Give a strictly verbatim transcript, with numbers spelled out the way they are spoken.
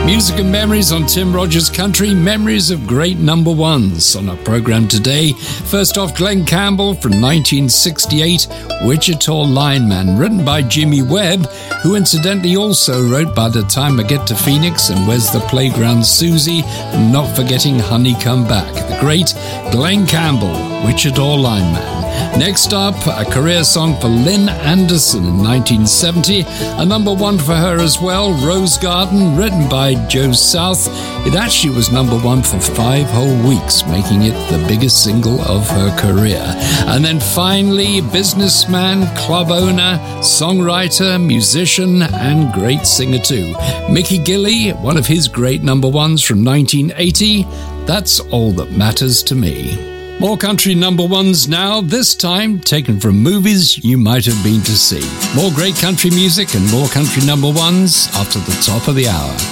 Music and memories on Tim Rogers Country, memories of great number ones on our program today. First off, Glen Campbell from nineteen sixty-eight, Wichita Lineman, written by Jimmy Webb, who incidentally also wrote By the Time I Get to Phoenix and Where's the Playground Susie, and not forgetting Honey Come Back. The great Glen Campbell, Wichita Lineman. Next up, a career song for Lynn Anderson in nineteen seventy, a number one for her as well, Rose Garden, written by Joe South. It actually was number one for five whole weeks, making it the biggest single of her career. And then finally, businessman, club owner, songwriter, musician, and great singer too. Mickey Gilley, one of his great number ones from nineteen eighty, That's All That Matters to Me. More country number ones now, this time taken from movies you might have been to see. More great country music and more country number ones after the top of the hour.